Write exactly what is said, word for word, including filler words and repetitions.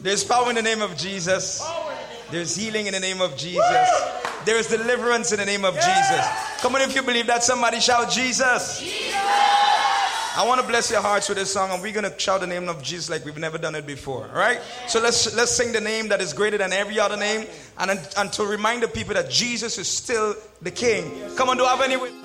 There's power in the name of Jesus. There's healing in the name of Jesus. There is deliverance in the name of Jesus. Come on, if you believe that, somebody shout Jesus. Jesus. I want to bless your hearts with this song, and we're going to shout the name of Jesus like we've never done it before. All right? So let's let's sing the name that is greater than every other name, and, and to remind the people that Jesus is still the King. Come on, do I have any...